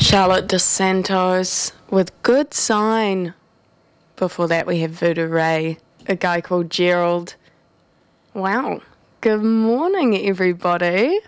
Charlotte DeSantos with Good Sign. Before that, we have Voodoo Ray, a guy called Gerald. Wow. Good morning, everybody.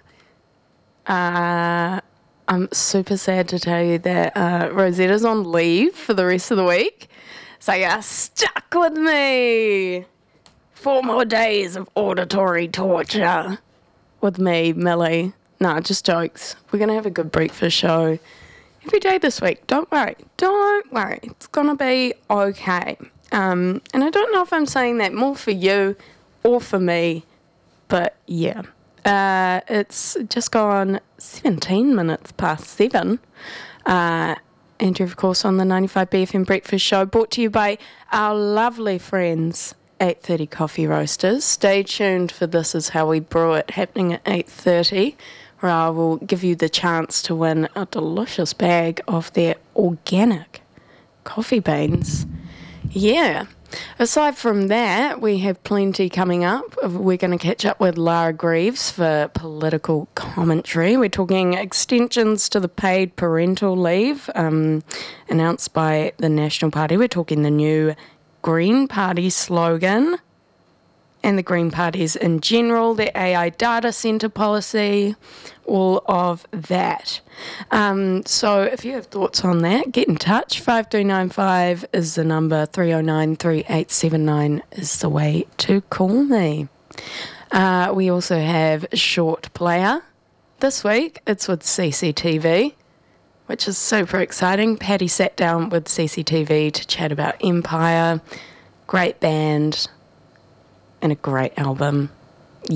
I'm super sad to tell you that Rosetta's on leave for the rest of the week. So you're stuck with me. 4 more days of auditory torture with me, Millie. No, just jokes. We're going to have a good breakfast show every day this week. Don't worry. It's going to be okay. And I don't know if I'm saying that more for you or for me, but yeah. It's just gone 17 minutes past 7. Andrew, of course, on the 95BFM Breakfast Show, brought to you by our lovely friends, 8:30 Coffee Roasters. Stay tuned for This Is How We Brew It, happening at 8:30, where I will give you the chance to win a delicious bag of their organic coffee beans. Yeah. Aside from that, we have plenty coming up. We're going to catch up with Lara Greaves for political commentary. We're talking extensions to the paid parental leave announced by the National Party. We're talking the new Green Party slogan and the Green Parties in general, their AI data centre policy, all of that. So if you have thoughts on that, get in touch. 5295 is the number, 309 3879 is the way to call me. We also have Short Player this week. It's with CCTV, which is super exciting. Paddy sat down with CCTV to chat about Empire, great band, and a great album.